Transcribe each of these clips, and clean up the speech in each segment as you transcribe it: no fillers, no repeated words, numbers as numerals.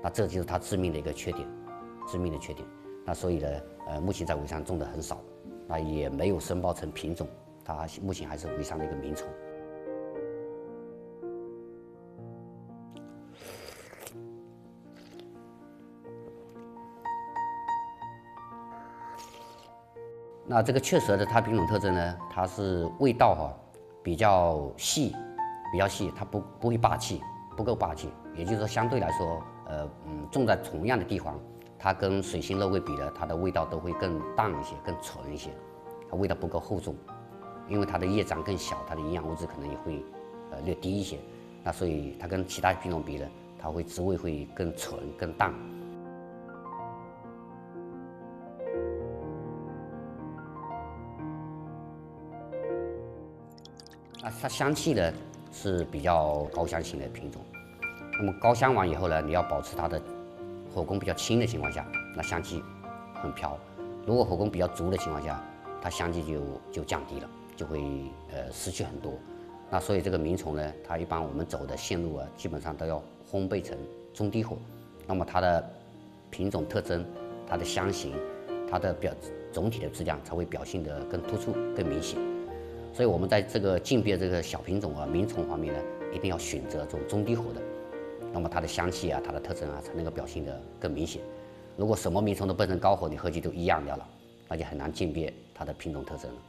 那这就是它致命的一个缺点，致命的缺点。那所以呢，目前在潍山种的很少，那也没有申报成品种，它目前还是潍山的一个名虫。那这个雀舌的它品种特征呢，它是味道比较细，它不会霸气，不够霸气。也就是说，相对来说，种在同样的地方，它跟水星肉桂比呢，它的味道都会更淡一些，更纯一些，它味道不够厚重，因为它的叶长更小，它的营养物质可能也会略低一些。那所以它跟其他品种比呢，它会滋味会更纯更淡。那它香气呢是比较高香型的品种。那么高香完以后呢，你要保持它的火功比较轻的情况下，那香气很飘；如果火功比较足的情况下，它香气就降低了，就会失去很多。那所以这个鸣虫呢，它一般我们走的线路基本上都要烘焙成中低火。那么它的品种特征、它的香型、它的总体的质量才会表现得更突出、更明显。所以我们在这个鉴别这个小品种鸣虫方面呢，一定要选择这种中低火的，那么它的香气它的特征才能够表现得更明显。如果什么鸣虫都奔成高火，你合计都一样掉了，那就很难鉴别它的品种特征了。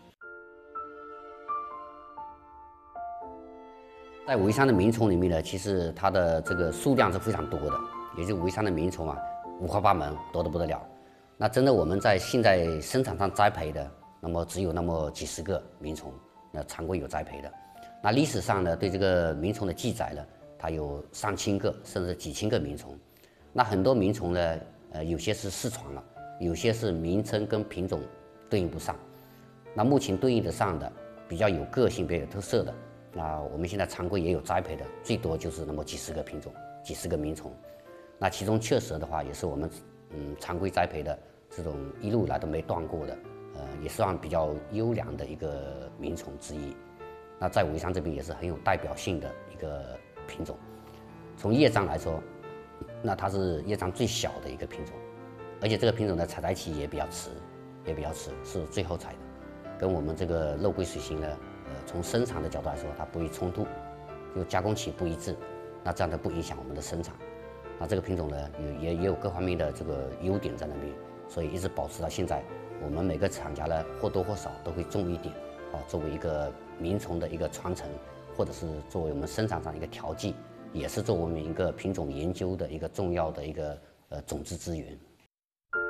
在潍山的鸣虫里面呢，其实它的这个数量是非常多的，也就是潍山的鸣虫五花八门，多得不得了。那真的我们在现在生产上栽培的，那么只有那么几十个鸣虫。那常规有栽培的，那历史上呢，对这个鸣虫的记载呢，它有上千个甚至几千个鸣虫。那很多鸣虫呢，有些是失传了，有些是名称跟品种对应不上。那目前对应得上的，比较有个性、比较有特色的，那我们现在常规也有栽培的，最多就是那么几十个品种、几十个鸣虫。那其中雀舌的话，也是我们常规栽培的这种一路来都没断过的。也算比较优良的一个鸣虫之一。那在潍山这边也是很有代表性的一个品种。从叶障来说，那它是叶障最小的一个品种，而且这个品种的采摘期也比较迟，是最后采的。跟我们这个肉桂水星呢，从生产的角度来说，它不会冲突，就加工期不一致，那这样都不影响我们的生产。那这个品种呢，也有各方面的这个优点在那边，所以一直保持到现在。我们每个厂家呢，或多或少都会种一点，作为一个鸣虫的一个传承，或者是作为我们生产上一个调剂，也是作为我们一个品种研究的一个重要的一个种子资源。